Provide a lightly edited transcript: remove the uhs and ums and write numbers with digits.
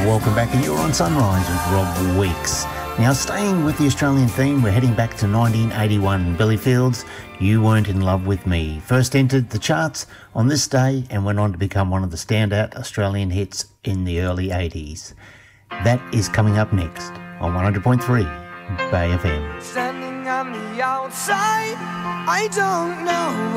Welcome back, and you're on Sunrise with Rob Weeks. Now, staying with the Australian theme, we're heading back to 1981. Billy Fields, You Weren't in Love with Me, first entered the charts on this day and went on to become one of the standout Australian hits in the early 80s. That is coming up next on 100.3 Bay FM. Standing on the outside, I don't know